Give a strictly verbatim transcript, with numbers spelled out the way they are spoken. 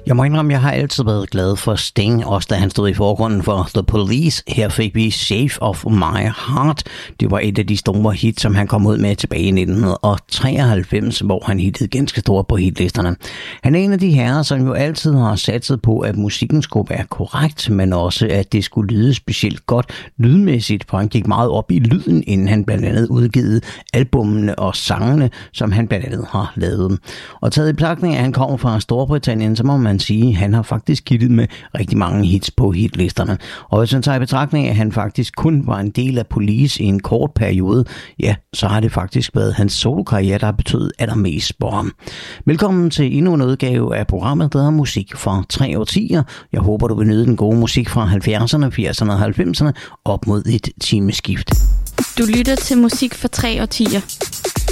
Jeg må indrømme, jeg har altid været glad for Sting, også da han stod i forgrunden for The Police. Her fik vi Shape of My Heart. Det var et af de store hits, som han kom ud med tilbage i nitten treoghalvfems, hvor han hittede ganske stort på hitlisterne. Han er en af de herrer, som jo altid har satset på, at musikken skulle være korrekt, men også at det skulle lyde specielt godt lydmæssigt, for han gik meget op i lyden, inden han blandt andet udgivet albumene og sangene, som han blandt andet har lavet. Og taget i betragtning af, at han kommer fra Storbritannien, så må man sige, at han har faktisk hittet med rigtig mange hits på hitlisterne. Og hvis man tager i betragtning af, at han faktisk kun var en del af Police i en kort periode, ja, så har det faktisk været hans solokarriere, der har betydet allermest for ham. Velkommen til endnu en udgave af programmet, der hedder Musik fra tre årtier. Jeg håber, du vil nyde den gode musik fra halvfjerdserne, firserne og halvfemserne op mod et timeskift. Du lytter til Musik for tre årtier.